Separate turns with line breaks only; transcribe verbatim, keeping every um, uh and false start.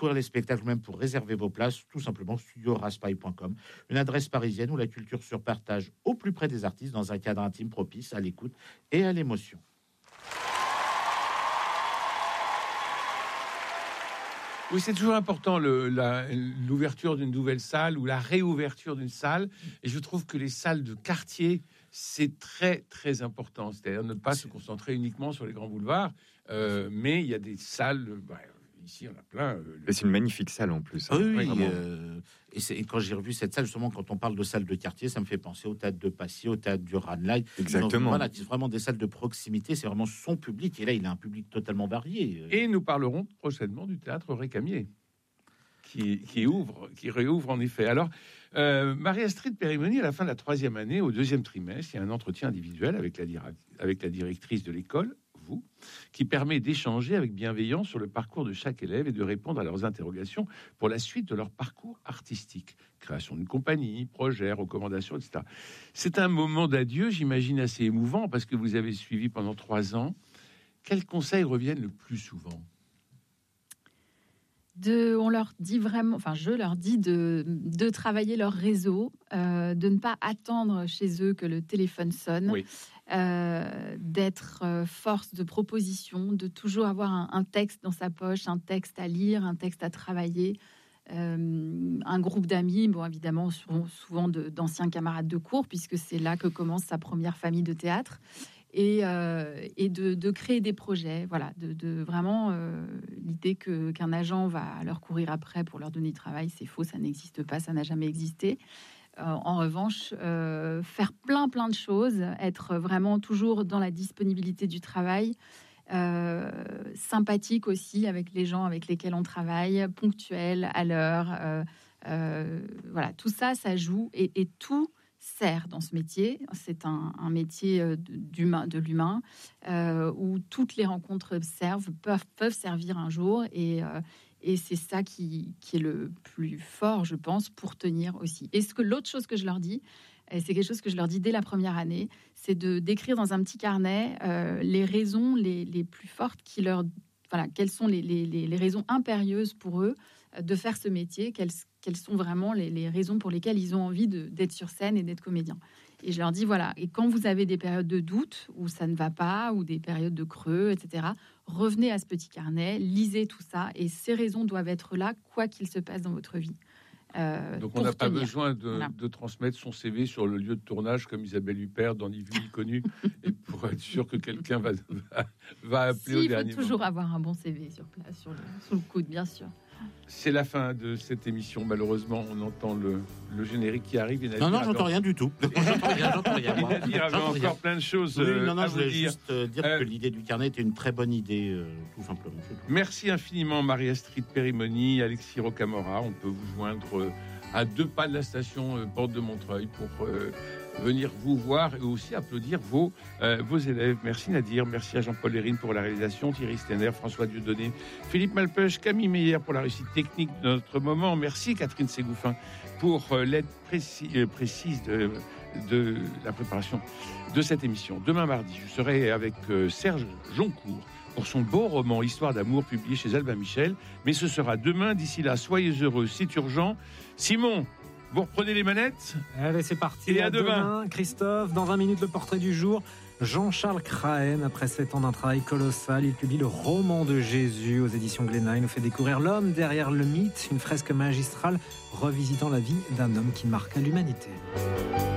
découvrir les spectacles, même pour réserver vos places, tout simplement studio raspail point com, une adresse parisienne où la culture se partage au plus près des artistes dans un cadre intime propice à l'écoute et à l'émotion.
Oui, c'est toujours important le, la, l'ouverture d'une nouvelle salle ou la réouverture d'une salle. Et je trouve que les salles de quartier, c'est très, très important. C'est-à-dire ne pas se concentrer uniquement sur les grands boulevards, euh, mais il y a des salles... Bah, ici, on a plein. Euh,
le... C'est une magnifique salle en plus.
Hein. Oui, oui. Euh, et, c'est, et quand j'ai revu cette salle, justement, quand on parle de salle de quartier, ça me fait penser au théâtre de Passy, au théâtre du Ranelagh.
Exactement. Donc,
voilà, c'est vraiment des salles de proximité. C'est vraiment son public. Et là, il a un public totalement varié.
Et nous parlerons prochainement du théâtre Récamier, qui, qui ouvre, qui réouvre en effet. Alors, euh, Marie-Astrid Périmoni, à la fin de la troisième année, au deuxième trimestre, il y a un entretien individuel avec la, dira- avec la directrice de l'école, vous, qui permet d'échanger avec bienveillance sur le parcours de chaque élève et de répondre à leurs interrogations pour la suite de leur parcours artistique. Création d'une compagnie, projet, recommandations, et cetera. C'est un moment d'adieu, j'imagine, assez émouvant, parce que vous avez suivi pendant trois ans. Quels conseils reviennent le plus souvent ?
De, on leur dit vraiment, enfin je leur dis de, de travailler leur réseau, euh, de ne pas attendre chez eux que le téléphone sonne,
oui.
euh, d'être euh, force de proposition, de toujours avoir un, un texte dans sa poche, un texte à lire, un texte à travailler, euh, un groupe d'amis, bon évidemment souvent, souvent de, d'anciens camarades de cours, puisque c'est là que commence sa première famille de théâtre. Et, euh, et de, de créer des projets, voilà, de, de vraiment euh, l'idée que, qu'un agent va leur courir après pour leur donner du travail, c'est faux, ça n'existe pas, ça n'a jamais existé. Euh, en revanche, euh, faire plein plein de choses, être vraiment toujours dans la disponibilité du travail, euh, sympathique aussi avec les gens avec lesquels on travaille, ponctuel, à l'heure, euh, euh, voilà, tout ça, ça joue et, et tout sert dans ce métier. C'est un, un métier d'humain, de l'humain euh, où toutes les rencontres servent, peuvent, peuvent servir un jour et, euh, et c'est ça qui, qui est le plus fort, je pense, pour tenir aussi. Et ce que l'autre chose que je leur dis, et c'est quelque chose que je leur dis dès la première année, c'est de d'écrire dans un petit carnet euh, les raisons les, les plus fortes qui leur... Voilà, quelles sont les, les, les raisons impérieuses pour eux de faire ce métier, quelles, quelles sont vraiment les, les raisons pour lesquelles ils ont envie de, d'être sur scène et d'être comédien. Et je leur dis, voilà, et quand vous avez des périodes de doute, où ça ne va pas, ou des périodes de creux, et cetera, revenez à ce petit carnet, lisez tout ça, et ces raisons doivent être là, quoi qu'il se passe dans votre vie. Euh,
Donc on n'a pas
tenir.
besoin de,
voilà.
de transmettre son C V sur le lieu de tournage comme Isabelle Huppert dans Ni vu ni connu et pour être sûr que quelqu'un va, va, va appeler si, au dernier moment.
Il faut toujours avoir un bon C V sur place, sur le, sous le coude, bien sûr.
C'est la fin de cette émission. Malheureusement, on entend le, le générique qui arrive.
Non, non, j'entends rien du tout. J'entends rien, j'entends rien.
Il avait encore rien. Plein de choses oui,
non, non,
à
je
vous
voulais
dire.
juste dire euh, que l'idée du carnet était une très bonne idée, euh, tout simplement.
Merci infiniment, Marie-Astrid Périmoni, Alexis Rocamora. On peut vous joindre euh, à deux pas de la station euh, Porte de Montreuil pour euh, venir vous voir et aussi applaudir vos, euh, vos élèves. Merci Nadir, merci à Jean-Paul Lérine pour la réalisation, Thierry Stenner, François Dieudonné, Philippe Malpeuch, Camille Meyer pour la réussite technique de notre moment. Merci Catherine Ségouffin pour euh, l'aide précis, euh, précise de, de la préparation de cette émission. Demain mardi, je serai avec euh, Serge Joncourt pour son beau roman Histoire d'amour publié chez Albin Michel. Mais ce sera demain. D'ici là, soyez heureux, c'est urgent. Simon, vous reprenez les manettes ?
Allez, c'est parti.
Et à, à demain.
demain. Christophe, dans vingt minutes, le portrait du jour. Jean-Charles Crahen, après sept ans d'un travail colossal, il publie le roman de Jésus aux éditions Glénat. Il nous fait découvrir l'homme derrière le mythe, une fresque magistrale revisitant la vie d'un homme qui marqua l'humanité.